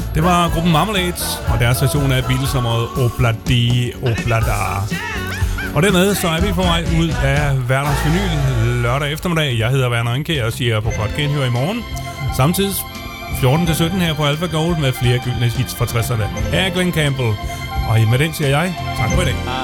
Det var gruppen Marmalade og deres version af Beatles-nummeret Obladi Oblada. Og dernede så er vi på vej ud af Werners Vinyl lørdag eftermiddag. Jeg hedder Werner Enke og siger på godt genhør i morgen. Samtidig 14-17 her på Alpha Gold med flere gyldne hits fra 60'erne. Her er Glenn Campbell. Og med den siger jeg tak for i dag.